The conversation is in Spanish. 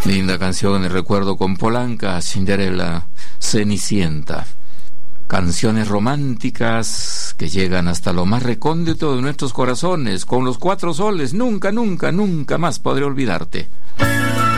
Linda canción en el recuerdo con Polanca, Cinderella, Cenicienta. Canciones románticas que llegan hasta lo más recóndito de nuestros corazones. Con los 4 soles, nunca, nunca, nunca más podré olvidarte.